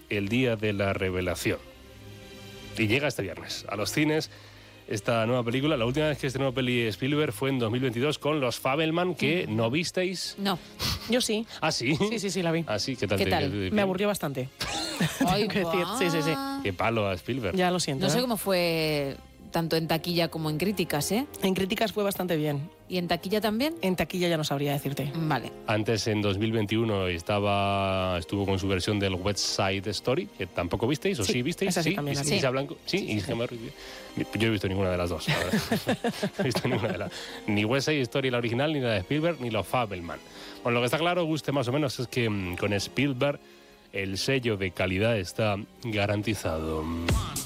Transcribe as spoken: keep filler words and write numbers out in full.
el día de la revelación. Y llega este viernes a los cines esta nueva película. La última vez que estrenó peli Spielberg fue en dos mil veintidós con Los Fabelman, que mm. no visteis. No. Yo sí. ¿Ah, sí? Sí, sí, sí, la vi. ¿Ah, sí? ¿Qué tal? ¿Qué te, tal? te, te, Me aburrió bastante. Ay, que decir. Sí, sí, sí. Qué palo a Spielberg. Ya lo siento. No sé ¿eh? cómo fue tanto en taquilla como en críticas, ¿eh? En críticas fue bastante bien. ¿Y en taquilla también? En taquilla ya no sabría decirte. Vale. Antes, en dos mil veintiuno, estaba, estuvo con su versión del West Side Story, que tampoco visteis, ¿o sí, sí visteis? Esa sí, sí, también. ¿Y, sí. Isa Blanco? Sí, sí, y sí. Yo he visto ninguna de las dos, la verdad. No he visto ninguna de las Ni West Side Story, la original, ni la de Spielberg, ni los Fabelman. Bueno, lo que está claro, guste más o menos, es que mmm, con Spielberg el sello de calidad está garantizado.